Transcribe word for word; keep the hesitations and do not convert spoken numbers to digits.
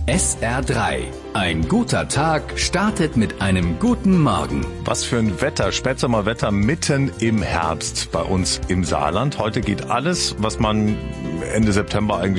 S R drei. Ein guter Tag startet mit einem guten Morgen. Was für ein Wetter, Spätsommerwetter mitten im Herbst bei uns im Saarland. Heute geht alles, was man Ende September eigentlich